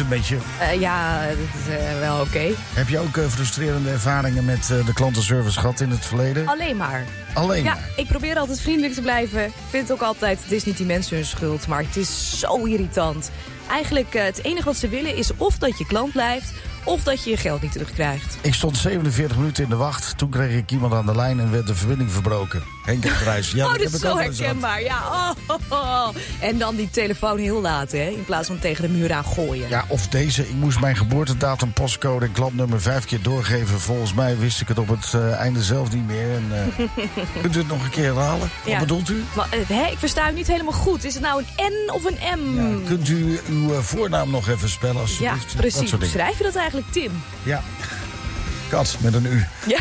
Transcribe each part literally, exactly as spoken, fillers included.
het met je? Uh, ja, dat is uh, wel oké. Okay. Heb je ook uh, frustrerende ervaringen met uh, de klantenservice gehad in het verleden? Alleen maar. Alleen ja, maar? Ik probeer altijd vriendelijk te blijven. Ik vind het ook altijd, het is niet die mensen hun schuld, maar het is zo irritant. Eigenlijk, uh, het enige wat ze willen is of dat je klant blijft, of dat je je geld niet terugkrijgt. Ik stond zevenenveertig minuten in de wacht. Toen kreeg ik iemand aan de lijn en werd de verbinding verbroken. Henk en Prijs. Ja, oh, dat is zo herkenbaar. Ja, oh, oh, oh. En dan die telefoon heel laat, hè? In plaats van tegen de muur aan gooien. Ja, of deze. Ik moest mijn geboortedatum, postcode en klantnummer vijf keer doorgeven. Volgens mij wist ik het op het uh, einde zelf niet meer. En, uh, kunt u het nog een keer herhalen? Ja. Wat bedoelt u? Maar, uh, hè, ik versta u niet helemaal goed. Is het nou een N of een M? Ja, kunt u uw uh, voornaam nog even spellen, alsjeblieft? Ja, precies. Hoe schrijf je dat eigenlijk, Tim? Ja, kat met een U. Ja.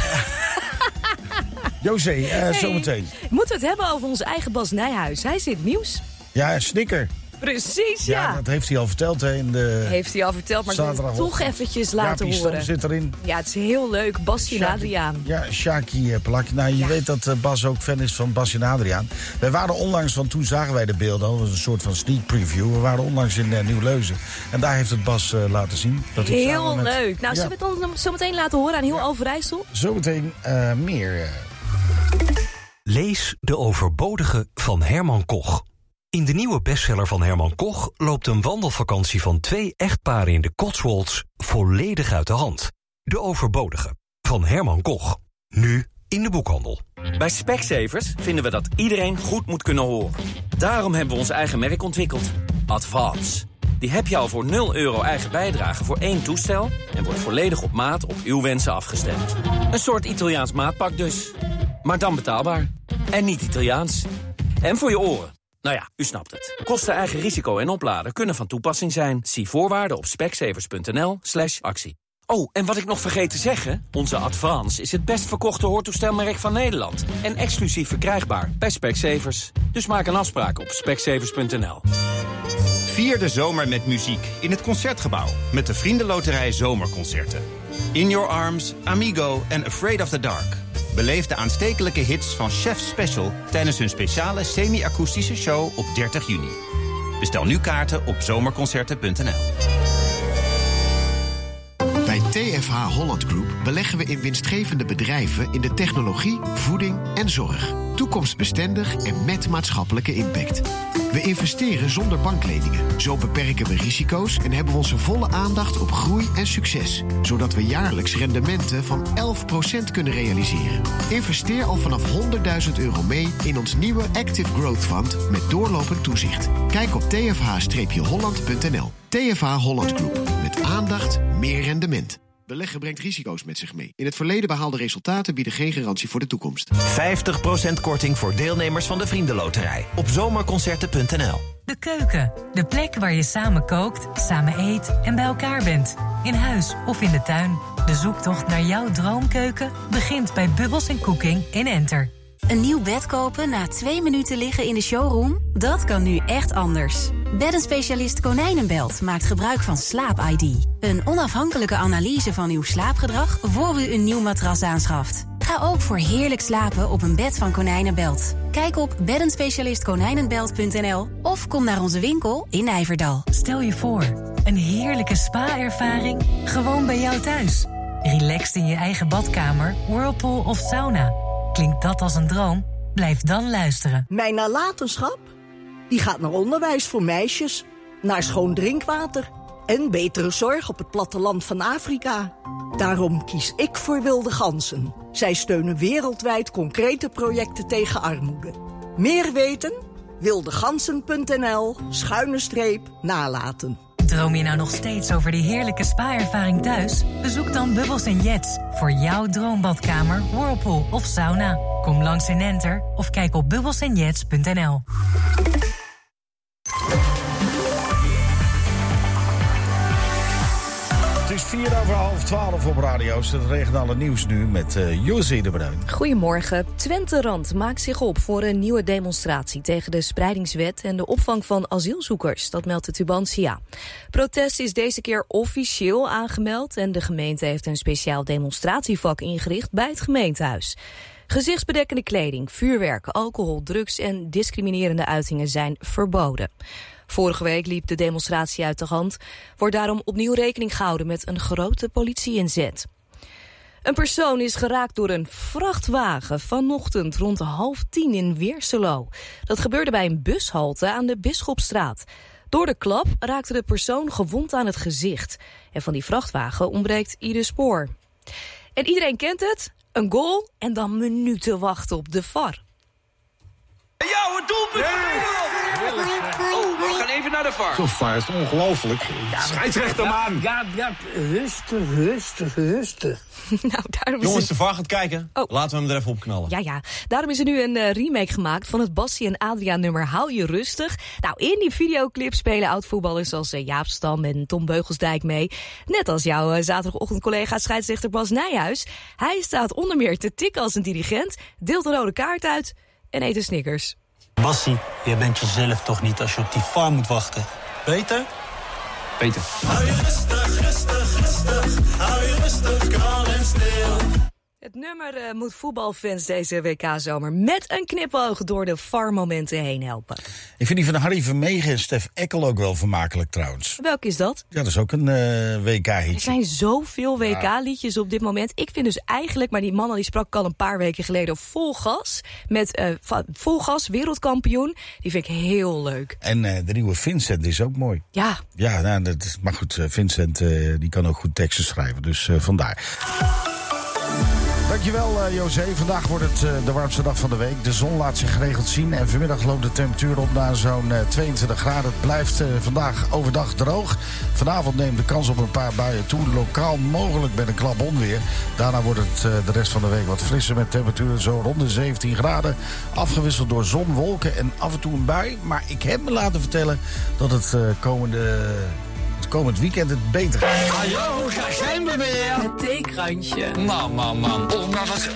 José, uh, hey, zometeen. Moeten we het hebben over onze eigen Bas Nijhuis? Hij zit nieuws. Ja, Snicker. Precies, ja. Ja, dat heeft hij al verteld hè, in de... Heeft hij al verteld, maar ik wil het toch eventjes laten Jaapie horen. Stam zit erin. Ja, het is heel leuk. Basje en Adriaan. Ja, Shaki Plak. Nou, je ja. weet dat uh, Bas ook fan is van Basje en Adriaan. Wij waren onlangs, want toen zagen wij de beelden al. Dat was een soort van sneak preview. We waren onlangs in uh, Nieuw-Leuzen. En daar heeft het Bas uh, laten zien. Dat heel met... leuk. Nou, ja. zullen we het dan zo meteen laten horen aan heel ja. Overijssel? Zometeen uh, meer. Uh... Lees De Overbodige van Herman Koch. In de nieuwe bestseller van Herman Koch loopt een wandelvakantie van twee echtparen in de Cotswolds volledig uit de hand. De Overbodige van Herman Koch. Nu in de boekhandel. Bij Specsavers vinden we dat iedereen goed moet kunnen horen. Daarom hebben we ons eigen merk ontwikkeld. Advance. Die heb je al voor nul euro eigen bijdrage voor één toestel en wordt volledig op maat op uw wensen afgestemd. Een soort Italiaans maatpak dus. Maar dan betaalbaar. En niet Italiaans. En voor je oren. Nou ja, u snapt het. Kosten, eigen risico en opladen kunnen van toepassing zijn. Zie voorwaarden op specsavers.nl slash actie. Oh, en wat ik nog vergeet te zeggen, onze Advance is het best verkochte hoortoestelmerk van Nederland. En exclusief verkrijgbaar bij Specsavers. Dus maak een afspraak op specsavers punt n l. Vier de zomer met muziek in het Concertgebouw met de Vriendenloterij Zomerconcerten. In Your Arms, Amigo en Afraid of the Dark. Beleef de aanstekelijke hits van Chef Special tijdens hun speciale semi-akoestische show op dertig juni. Bestel nu kaarten op zomerconcerten punt n l. Bij T F H Holland Group beleggen we in winstgevende bedrijven in de technologie, voeding en zorg. Toekomstbestendig en met maatschappelijke impact. We investeren zonder bankleningen. Zo beperken we risico's en hebben we onze volle aandacht op groei en succes. Zodat we jaarlijks rendementen van elf procent kunnen realiseren. Investeer al vanaf honderdduizend euro mee in ons nieuwe Active Growth Fund met doorlopend toezicht. Kijk op t f h holland punt n l. T F H Holland Group. Met aandacht, meer rendement. Beleggen brengt risico's met zich mee. In het verleden behaalde resultaten bieden geen garantie voor de toekomst. vijftig procent korting voor deelnemers van de Vriendenloterij. Op zomerconcerten punt n l. De keuken. De plek waar je samen kookt, samen eet en bij elkaar bent. In huis of in de tuin. De zoektocht naar jouw droomkeuken begint bij Bubbles en Cooking in Enter. Een nieuw bed kopen na twee minuten liggen in de showroom? Dat kan nu echt anders. Beddenspecialist Konijnenbelt maakt gebruik van Slaap I D. Een onafhankelijke analyse van uw slaapgedrag voor u een nieuw matras aanschaft. Ga ook voor heerlijk slapen op een bed van Konijnenbelt. Kijk op beddenspecialist konijnenbelt punt n l of kom naar onze winkel in Nijverdal. Stel je voor, een heerlijke spa-ervaring gewoon bij jou thuis. Relaxed in je eigen badkamer, whirlpool of sauna. Klinkt dat als een droom? Blijf dan luisteren. Mijn nalatenschap? Die gaat naar onderwijs voor meisjes, naar schoon drinkwater en betere zorg op het platteland van Afrika. Daarom kies ik voor Wilde Ganzen. Zij steunen wereldwijd concrete projecten tegen armoede. Meer weten? wildegansen punt n l schuine streep nalaten. Droom je nou nog steeds over die heerlijke spa-ervaring thuis? Bezoek dan Bubbles en Jets voor jouw droombadkamer, whirlpool of sauna. Kom langs in Enter of kijk op bubbles en jets punt n l. Het is vier over half twaalf op radio's. Het regionale nieuws nu met uh, Josie de Bruin. Goedemorgen. Twente-Rand maakt zich op voor een nieuwe demonstratie tegen de spreidingswet en de opvang van asielzoekers. Dat meldt de Tubantia. Protest is deze keer officieel aangemeld en de gemeente heeft een speciaal demonstratievak ingericht bij het gemeentehuis. Gezichtsbedekkende kleding, vuurwerk, alcohol, drugs en discriminerende uitingen zijn verboden. Vorige week liep de demonstratie uit de hand. Wordt daarom opnieuw rekening gehouden met een grote politie-inzet. Een persoon is geraakt door een vrachtwagen vanochtend rond half tien in Weerselo. Dat gebeurde bij een bushalte aan de Bisschopstraat. Door de klap raakte de persoon gewond aan het gezicht. En van die vrachtwagen ontbreekt ieder spoor. En iedereen kent het, een goal en dan minuten wachten op de V A R. Ja, het doelpunt! Oh, we gaan even naar de V A R. Zo'n V A R is ongelooflijk. Ja, scheidsrechter, man! Ja, ja, rustig, rustig, rustig. nou, daarom is Jongens, het... de V A R gaat kijken. Oh. Laten we hem er even op knallen. Ja, ja. Daarom is er nu een uh, remake gemaakt van het Bassie en Adriaan nummer Hou je rustig. Nou, in die videoclip spelen oud-voetballers als uh, Jaap Stam en Tom Beugelsdijk mee. Net als jouw uh, zaterdagochtend-collega scheidsrechter Bas Nijhuis. Hij staat onder meer te tikken als een dirigent, deelt een rode kaart uit en eet een Snickers. Bassie, jij bent jezelf toch niet als je op die V A R moet wachten? Peter? Peter. Hou je rustig, rustig, rustig. Hou je rustig, kalm en stil. Het nummer uh, moet voetbalfans deze W K-zomer met een knipoog door de V A R-momenten heen helpen. Ik vind die van Harry Vermegen en Stef Eckel ook wel vermakelijk trouwens. Welk is dat? Ja, dat is ook een uh, W K-hitje. Er zijn zoveel W K-liedjes op dit moment. Ik vind dus eigenlijk, maar die man die sprak al een paar weken geleden vol gas. Met uh, vol gas, wereldkampioen. Die vind ik heel leuk. En uh, de nieuwe Vincent is ook mooi. Ja. Ja, nou, dat is, maar goed, uh, Vincent uh, die kan ook goed teksten schrijven, dus uh, vandaar. Dankjewel, uh, José. Vandaag wordt het uh, de warmste dag van de week. De zon laat zich geregeld zien en vanmiddag loopt de temperatuur op naar zo'n uh, tweeëntwintig graden. Het blijft uh, vandaag overdag droog. Vanavond neemt de kans op een paar buien toe. Lokaal mogelijk met een klap onweer. Daarna wordt het uh, de rest van de week wat frisser met temperaturen zo rond de zeventien graden. Afgewisseld door zon, wolken en af en toe een bui. Maar ik heb me laten vertellen dat het uh, komende... komend weekend het beter gaat. Hallo, daar zijn we weer. Het theekransje. Man, man, man. Oh, nou wat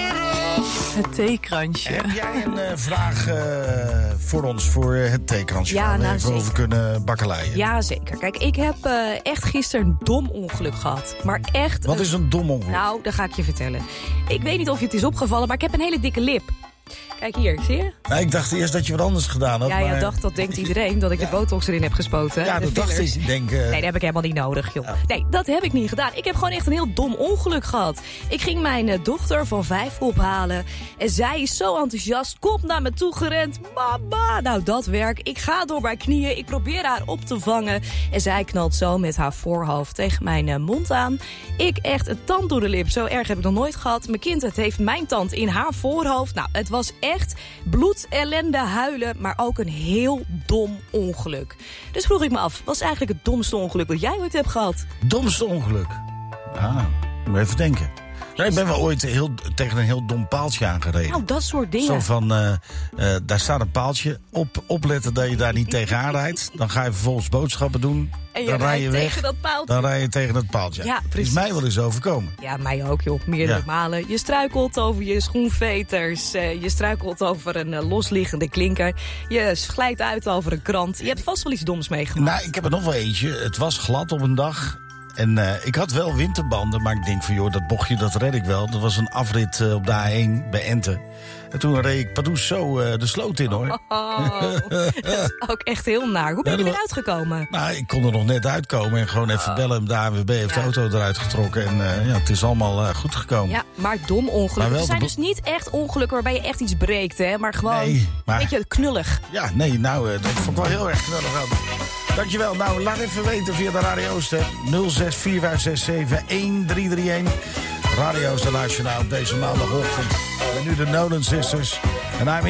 erg. Het theekransje. Heb jij een uh, vraag uh, voor ons, voor uh, het theekransje? Ja, waar we nou, even over kunnen bakkeleien? Ja, zeker. Kijk, ik heb uh, echt gisteren een dom ongeluk gehad. Maar echt... Wat is een dom ongeluk? Nou, dat ga ik je vertellen. Ik weet niet of je het is opgevallen, maar ik heb een hele dikke lip. Kijk hier, zie je? Nou, ik dacht eerst dat je wat anders gedaan had. Ja, maar... ja, dacht, dat denkt iedereen, dat ik ja. de botox erin heb gespoten. Ja, dat dacht ik. Denk, uh... Nee, dat heb ik helemaal niet nodig, joh. Ja. Nee, dat heb ik niet gedaan. Ik heb gewoon echt een heel dom ongeluk gehad. Ik ging mijn uh, dochter van vijf ophalen. En zij is zo enthousiast, komt naar me toe gerend. Mama, nou dat werk. Ik ga door mijn knieën, ik probeer haar op te vangen. En zij knalt zo met haar voorhoofd tegen mijn uh, mond aan. Ik echt een tand door de lip. Zo erg heb ik nog nooit gehad. Mijn kind, het heeft mijn tand in haar voorhoofd. Nou, het was echt bloed. Ellende, huilen, maar ook een heel dom ongeluk. Dus vroeg ik me af, wat is eigenlijk het domste ongeluk dat jij ooit hebt gehad? Domste ongeluk? Ah, moet even denken. Ja, ik ben wel ooit heel, tegen een heel dom paaltje aangereden. Nou, dat soort dingen. Zo van, uh, uh, daar staat een paaltje. Op, opletten dat je daar niet tegenaan rijdt. Dan ga je vervolgens boodschappen doen. En je dan rij je weg. tegen dat paaltje. Dan rij je tegen dat paaltje. Ja, precies. Is mij wel eens overkomen. Ja, mij ook, joh. Meerdere ja. malen. Je struikelt over je schoenveters. Uh, je struikelt over een uh, losliggende klinker. Je glijdt uit over een krant. Je hebt vast wel iets doms meegemaakt. Nou, ik heb er nog wel eentje. Het was glad op een dag. En uh, ik had wel winterbanden, maar ik denk van joh, dat bochtje, dat red ik wel. Dat was een afrit uh, op de A één bij Ente. En toen reed ik pardoes zo uh, de sloot in, hoor. Oh, dat is ook echt heel naar. Hoe ben je ja, eruit gekomen? Nou, ik kon er nog net uitkomen en gewoon even oh. bellen. De A N W B heeft ja. de auto eruit getrokken. En uh, ja, het is allemaal uh, goed gekomen. Ja, maar dom ongeluk. Er zijn de... dus niet echt ongelukken waarbij je echt iets breekt, hè. Maar gewoon nee, maar... een beetje knullig. Ja, nee, nou, uh, dat vond ik wel heel erg knullig. Dankjewel. Nou, laat even weten via de Radio Oosten. nul zes vier vijf zes zeven een drie drie een. Radio Oosten luister je nou op deze maandagochtend. En nu de Nolan Sisters. En I'm in